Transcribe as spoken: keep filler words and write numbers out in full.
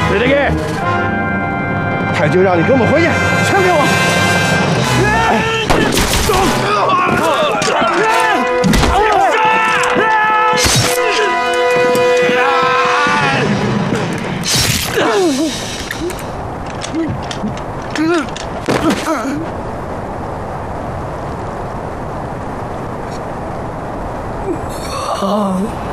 对得给。太君让你跟我们回去，全给我。啊！